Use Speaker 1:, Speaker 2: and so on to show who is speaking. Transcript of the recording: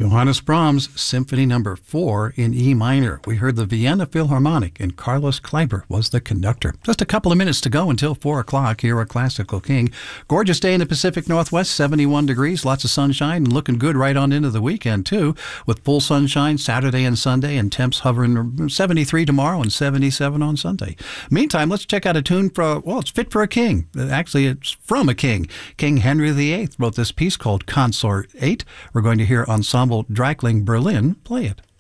Speaker 1: Johannes Brahms, Symphony No. 4 in E minor. We heard the Vienna Philharmonic, and Carlos Kleiber was the conductor. Just a couple of minutes to go until 4 o'clock here at Classical King. Gorgeous day in the Pacific Northwest, 71 degrees, lots of sunshine, and looking good right on into the weekend, too, with full sunshine Saturday and Sunday, and temps hovering 73 tomorrow and 77 on Sunday. Meantime, let's check out a tune it's fit for a king. Actually, it's from a king. King Henry VIII wrote this piece called Consort 8. We're going to hear Ensemble Dreickling Berlin play it.